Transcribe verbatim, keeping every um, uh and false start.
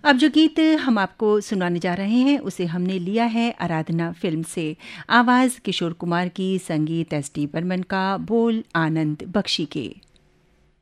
अब जो गीत हम आपको सुनाने जा रहे हैं उसे हमने लिया है आराधना फिल्म से। आवाज़ किशोर कुमार की, संगीत एस डी बर्मन का, बोल आनंद बख्शी के।